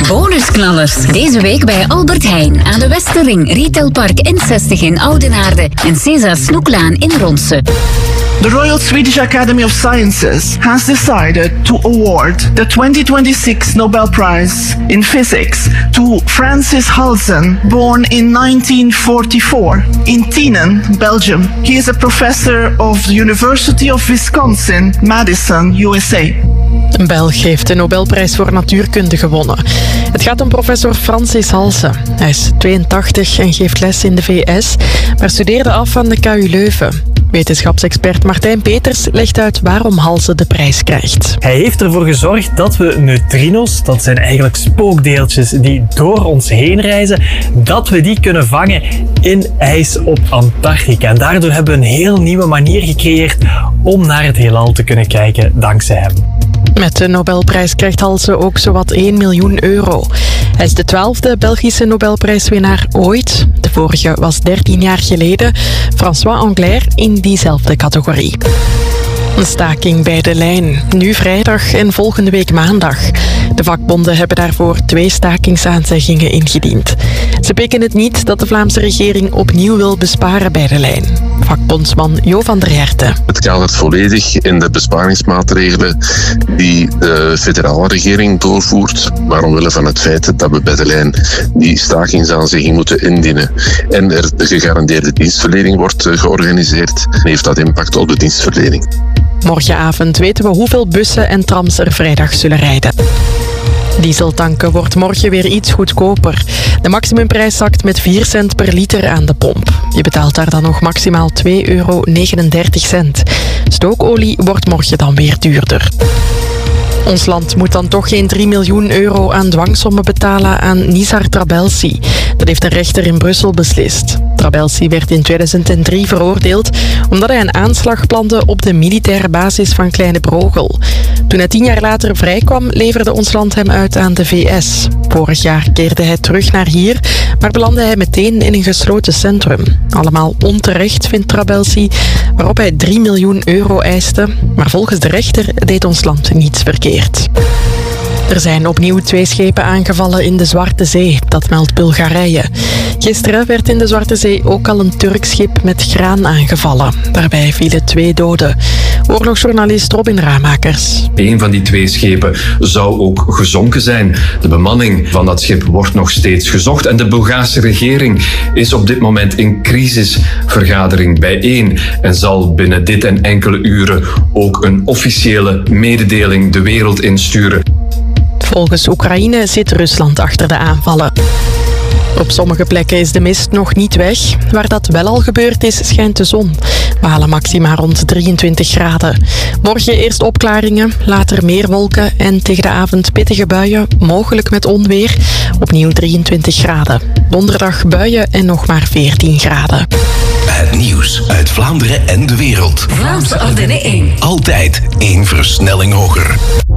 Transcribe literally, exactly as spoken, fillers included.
Bonusknallers. Deze week bij Albert Heijn aan de Westerring, Retailpark N zestig in Oudenaarde en César Snoeklaan in Ronse. The Royal Swedish Academy of Sciences has decided to award the twenty twenty-six Nobel Prize in Physics to Francis Halsen, born in nineteen forty-four in Tienen, Belgium. He is a professor of the University of Wisconsin, Madison, U S A. Een Belg heeft de Nobelprijs voor natuurkunde gewonnen. Het gaat om professor Francis Halsen. Hij is tweeëntachtig en geeft les in de V S, maar studeerde af aan de K U Leuven. Wetenschapsexpert Martijn Peters legt uit waarom Halsen de prijs krijgt. Hij heeft ervoor gezorgd dat we neutrinos, dat zijn eigenlijk spookdeeltjes die door ons heen reizen, dat we die kunnen vangen in ijs op Antarctica. En daardoor hebben we een heel nieuwe manier gecreëerd om naar het heelal te kunnen kijken dankzij hem. Met de Nobelprijs krijgt Halsen ook zowat één miljoen euro. Hij is de twaalfde Belgische Nobelprijswinnaar ooit. De vorige was dertien jaar geleden. François Englert in diezelfde categorie. Een staking bij de lijn. Nu vrijdag en volgende week maandag. De vakbonden hebben daarvoor twee stakingsaanzeggingen ingediend. Ze pikken het niet dat de Vlaamse regering opnieuw wil besparen bij de lijn. Vakbondsman Jo van der Herten. Het kadert volledig in de besparingsmaatregelen die de federale regering doorvoert, maar omwille van het feit dat we bij de lijn die stakingsaanzegging moeten indienen en er de gegarandeerde dienstverlening wordt georganiseerd, heeft dat impact op de dienstverlening. Morgenavond weten we hoeveel bussen en trams er vrijdag zullen rijden. Dieseltanken wordt morgen weer iets goedkoper. De maximumprijs zakt met vier cent per liter aan de pomp. Je betaalt daar dan nog maximaal twee euro negenendertig. Stookolie wordt morgen dan weer duurder. Ons land moet dan toch geen drie miljoen euro aan dwangsommen betalen aan Nizar Trabelsi. Dat heeft een rechter in Brussel beslist. Trabelsi werd in tweeduizend drie veroordeeld omdat hij een aanslag plande op de militaire basis van Kleine Brogel. Toen hij tien jaar later vrijkwam, leverde ons land hem uit aan de V S. Vorig jaar keerde hij terug naar hier, maar belandde hij meteen in een gesloten centrum. Allemaal onterecht, vindt Trabelsi, waarop hij drie miljoen euro eiste. Maar volgens de rechter deed ons land niets verkeerd. Er zijn opnieuw twee schepen aangevallen in de Zwarte Zee, dat meldt Bulgarije. Gisteren werd in de Zwarte Zee ook al een Turks schip met graan aangevallen. Daarbij vielen twee doden. Oorlogsjournalist Robin Ramakers. Een van die twee schepen zou ook gezonken zijn. De bemanning van dat schip wordt nog steeds gezocht en de Bulgaarse regering is op dit moment in crisisvergadering bijeen en zal binnen dit en enkele uren ook een officiële mededeling de wereld insturen. Volgens Oekraïne zit Rusland achter de aanvallen. Op sommige plekken is de mist nog niet weg. Waar dat wel al gebeurd is, schijnt de zon. We halen maxima rond drieëntwintig graden. Morgen eerst opklaringen, later meer wolken en tegen de avond pittige buien, mogelijk met onweer. Opnieuw drieëntwintig graden. Donderdag buien en nog maar veertien graden. Het nieuws uit Vlaanderen en de wereld. Vlaamse Ardennen één. Altijd één versnelling hoger.